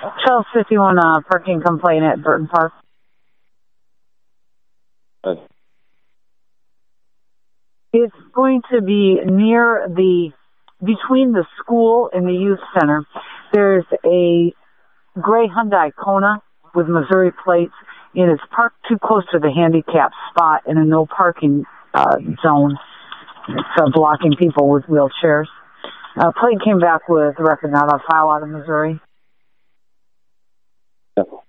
Charles 51 parking complaint at Burton Park. It's going to be between the school and the youth center. There's a gray Hyundai Kona with Missouri plates, and it's parked too close to the handicap spot in a no parking zone. It's blocking people with wheelchairs. Plate came back with a record not on file out of Missouri. Yep.